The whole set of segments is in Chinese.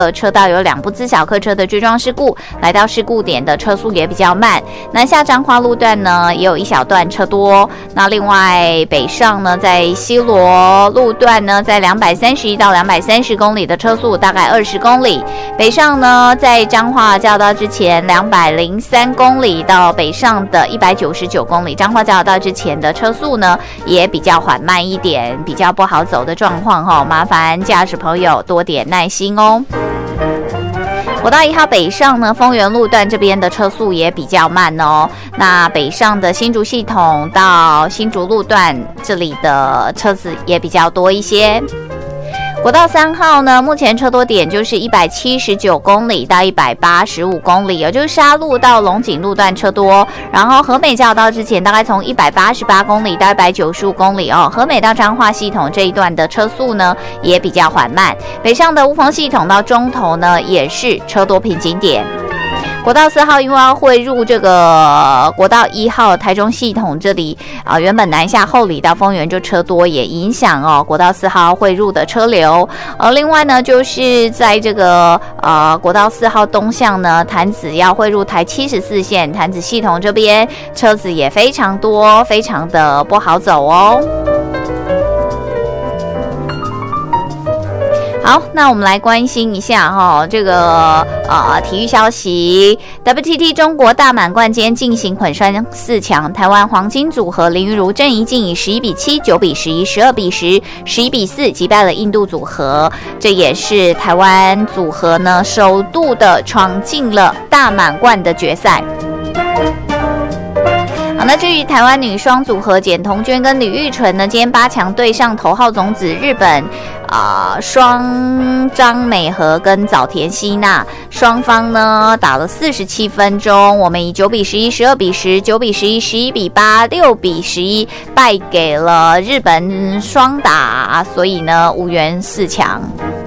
车道有2部自小客车的追撞事故，来到事故点的车速也比较慢。南下彰化路段呢，也有一小段车多。那另外北上呢，在西螺路段呢，在231到230公里的车速大概20公里。北上呢，在彰化交流道之前203公里到北上的199公里，彰化交流道之前的车速呢，也比较缓慢一点，比较不好走的状况哈，麻烦驾驶朋友多点耐心哦。国道1号北上呢，丰原路段这边的车速也比较慢哦。那北上的新竹系统到新竹路段这里的车子也比较多一些。国道3号呢，目前车多点就是179公里到185公里，也就是沙路到龙井路段车多，然后和美交流道之前大概从188公里到195公里哦。和美到彰化系统这一段的车速呢也比较缓慢，北上的雾峰系统到中投呢也是车多瓶颈点。国道4号因为要汇入这个国道1号台中系统这里原本南下后里到丰原就车多，也影响国道4号汇入的车流。另外呢，就是在这个国道4号东向呢，潭子要汇入台74线，潭子系统这边车子也非常多，非常的不好走哦。好，那我们来关心一下这个体育消息。WTT 中国大满贯间进行混双4强，台湾黄金组合林昀儒、郑怡静以11比7、9比11、12比10、11比4击败了印度组合，这也是台湾组合呢首度的闯进了大满贯的决赛。那至于台湾女双组合简彤娟跟李玉纯呢，今天8强对上头号种子日本双张美和跟早田希娜，双方呢打了47分钟，我们以9比11、12比10、9比11、11比8、6比11败给了日本双打，所以呢无缘4强。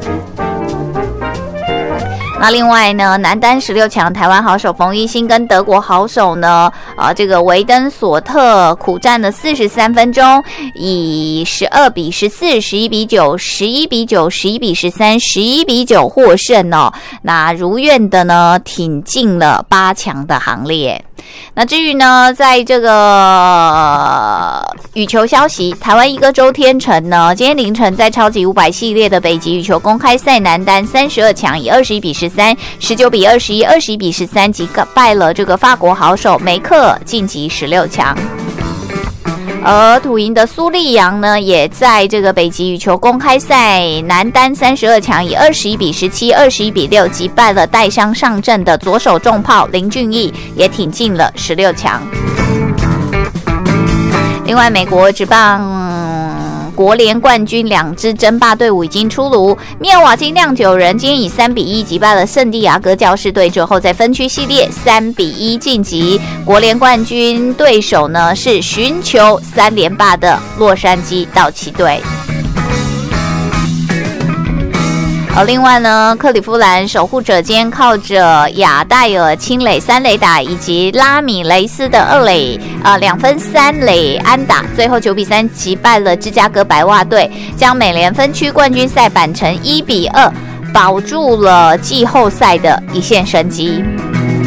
那另外呢，男单16强，台湾好手冯一新跟德国好手呢，这个维登索特苦战了43分钟，以12比14、11比9、11比9、11比13、11比9获胜哦。那如愿的呢，挺进了8强的行列。那至于呢，在这个羽球消息，台湾一哥周天成呢，今天凌晨在超级500系列的北极羽球公开赛男单32强，以21比13、19比21、21比13击败了这个法国好手梅克，晋级16强。而土营的苏立阳呢，也在这个北极羽球公开赛男单32强，以21比17、21比6击败了带伤上阵的左手重炮林俊毅，也挺进了16强。另外，美国职棒国联冠军2支争霸队伍已经出炉，密尔瓦基酿酒人今天以3比1击败了圣地亚哥教士队之后，在分区系列3比1晋级。国联冠军对手呢是寻求3连霸的洛杉矶道奇队。另外呢，克利夫兰守护者今天靠着亚戴尔清垒3垒打以及拉米雷斯的2垒2分3垒安打，最后9比3击败了芝加哥白袜队，将美联分区冠军赛扳成1比2，保住了季后赛的一线生机。